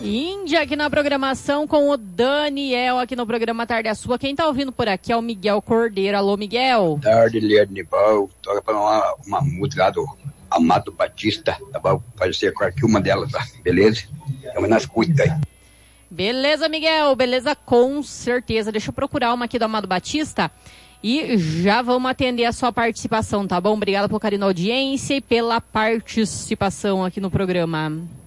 Índia aqui na programação com o Daniel aqui no programa Tarde é Sua. Quem tá ouvindo por aqui é o Miguel Cordeiro. Alô, Miguel. Tarde, Liernibal. Toca pra uma música lá do Amado Batista. Tá bom? Pode ser qualquer uma delas, tá? Beleza? Estamos nas cuitas aí. Beleza, Miguel. Beleza, com certeza. Deixa eu procurar uma aqui do Amado Batista. E já vamos atender a sua participação, tá bom? Obrigada pelo carinho na audiência e pela participação aqui no programa.